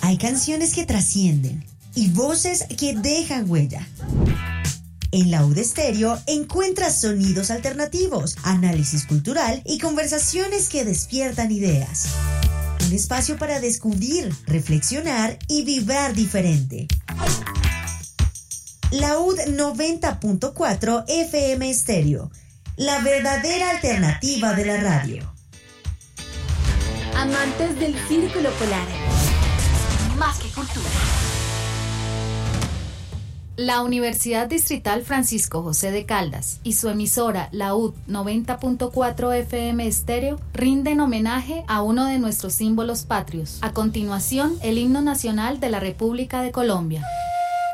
Hay canciones que trascienden y voces que dejan huella. En la UD Estéreo encuentras sonidos alternativos, análisis cultural y conversaciones que despiertan ideas. Un espacio para descubrir, reflexionar y vibrar diferente. La UD 90.4 FM Estéreo, la verdadera alternativa de la radio. Amantes del Círculo Polar, más que cultura. La Universidad Distrital Francisco José de Caldas y su emisora, la UD 90.4 FM Estéreo, rinden homenaje a uno de nuestros símbolos patrios. A continuación, el himno nacional de la República de Colombia.